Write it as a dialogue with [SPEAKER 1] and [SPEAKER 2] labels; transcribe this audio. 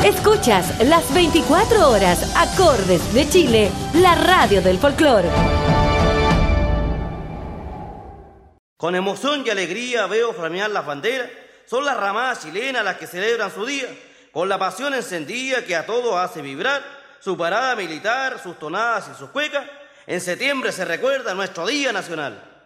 [SPEAKER 1] Escuchas las 24 horas Acordes de Chile, la radio del folclore.
[SPEAKER 2] Con emoción y alegría veo flamear las banderas. Son las ramadas chilenas las que celebran su día, con la pasión encendida que a todos hace vibrar. Su parada militar, sus tonadas y sus cuecas. En septiembre se recuerda nuestro Día Nacional.